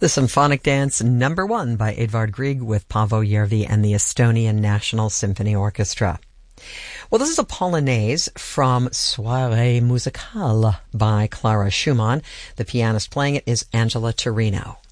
The Symphonic Dance #1 by Edvard Grieg with Paavo Järvi and the Estonian National Symphony Orchestra. Well, this is a Polonaise from Soirée Musicale by Clara Schumann. The pianist playing it is Angela Torino.